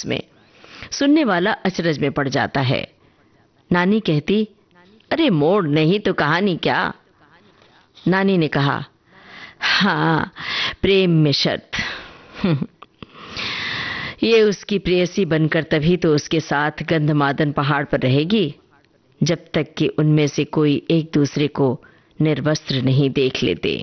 उसमें। सुनने वाला अचरज में पड़ जाता है। नानी कहती, अरे मोड़ नहीं तो कहानी क्या? नानी ने कहा, हाँ, प्रेम में शर्त। ये उसकी प्रेयसी बनकर तभी तो उसके साथ गंधमादन पहाड़ पर रहेगी, जब तक कि उनमें से कोई एक दूसरे को निर्वस्त्र नहीं देख लेते।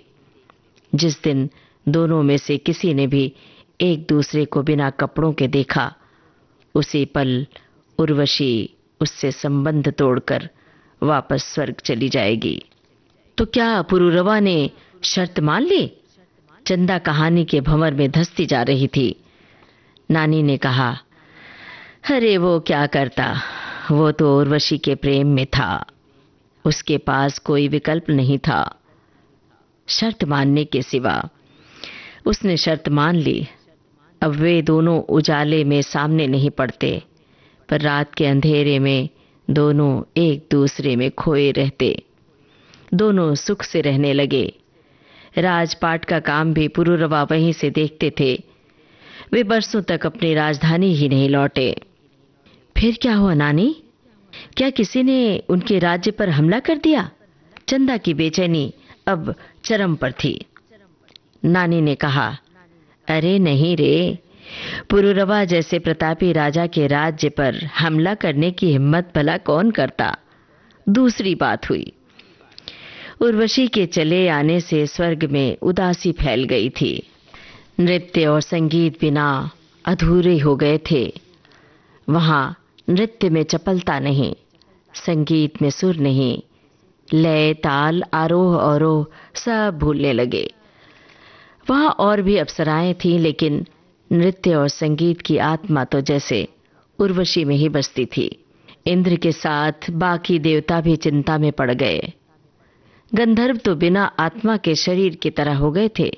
जिस दिन दोनों में से किसी ने भी एक दूसरे को बिना कपड़ों के देखा, उसी पल उर्वशी उससे संबंध तोड़कर वापस स्वर्ग चली जाएगी। तो क्या पुरूरवा ने शर्त मान ली? चंदा कहानी के भंवर में धंसती जा रही थी। नानी ने कहा, अरे वो क्या करता, वो तो उर्वशी के प्रेम में था, उसके पास कोई विकल्प नहीं था शर्त मानने के सिवा। उसने शर्त मान ली। अब वे दोनों उजाले में सामने नहीं पड़ते, पर रात के अंधेरे में दोनों एक दूसरे में खोए रहते। दोनों सुख से रहने लगे। राजपाट का काम भी पुरूरवा वहीं से देखते थे। वे बरसों तक अपनी राजधानी ही नहीं लौटे। फिर क्या हुआ नानी? क्या किसी ने उनके राज्य पर हमला कर दिया? चंदा की बेचैनी अब चरम पर थी। नानी ने कहा, अरे नहीं रे, पुरूरवा जैसे प्रतापी राजा के राज्य पर हमला करने की हिम्मत भला कौन करता? दूसरी बात हुई, उर्वशी के चले आने से स्वर्ग में उदासी फैल गई थी। नृत्य और संगीत बिना अधूरे हो गए थे। वहां नृत्य में चपलता नहीं, संगीत में सुर नहीं, लय ताल आरोह अवरोह सब भूलने लगे। वहां और भी अप्सराएं थीं, लेकिन नृत्य और संगीत की आत्मा तो जैसे उर्वशी में ही बसती थी। इंद्र के साथ बाकी देवता भी चिंता में पड़ गए। गंधर्व तो बिना आत्मा के शरीर की तरह हो गए थे।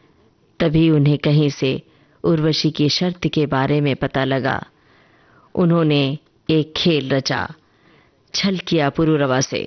तभी उन्हें कहीं से उर्वशी की शर्त के बारे में पता लगा। उन्होंने एक खेल रचा, छल किया पुरूरवा से।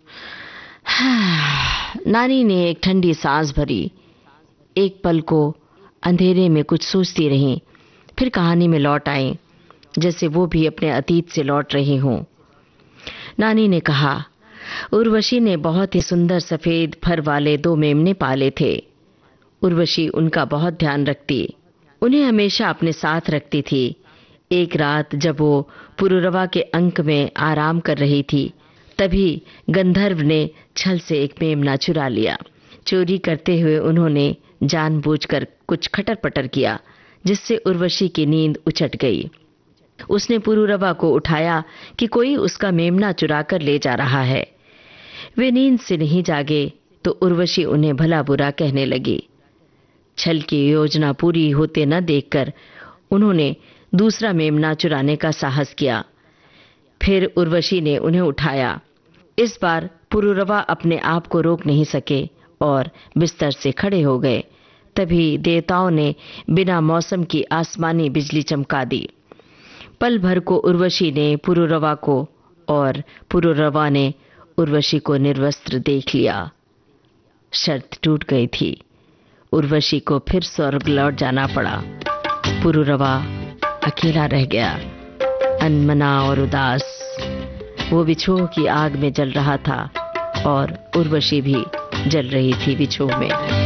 नानी ने एक ठंडी सांस भरी। एक पल को अंधेरे में कुछ सोचती रहीं, फिर कहानी में लौट आईं, जैसे वो भी अपने अतीत से लौट रही हों। नानी ने कहा, उर्वशी ने बहुत ही सुंदर सफेद फर वाले 2 मेमने पाले थे। उर्वशी उनका बहुत ध्यान रखती, उन्हें हमेशा अपने साथ रखती थी। एक रात जब वो पुरूरवा के अंक में आराम कर रही थी, तभी गंधर्व ने छल से एक मेमना चुरा लिया। चोरी करते हुए उन्होंने जानबूझकर कुछ खटर-पटर किया, जिससे उर्वशी की नींद उचट गई। उसने पुरूरवा को उठाया कि कोई उसका मेमना चुरा कर ले जा रहा है। वे नींद से नहीं जागे तो उर्वशी उन्हें भला बुरा कहने लगी। छल की योजना पूरी होते न देखकर उन्होंने दूसरा मेमना चुराने का साहस किया। फिर उर्वशी ने उन्हें उठाया। इस बार पुरूरवा अपने आप को रोक नहीं सके और बिस्तर से खड़े हो गए। तभी देवताओं ने बिना मौसम की आसमानी बिजली चमका दी। पल भर को उर्वशी ने पुरूरवा को और पुरूरवा ने उर्वशी को निर्वस्त्र देख लिया। शर्त टूट गई थी। उर्वशी को फिर स्वर्ग लौट जाना पड़ा। पुरूरवा अकेला रह गया, अनमना और उदास। वो विछोह की आग में जल रहा था और उर्वशी भी जल रही थी विछोह में।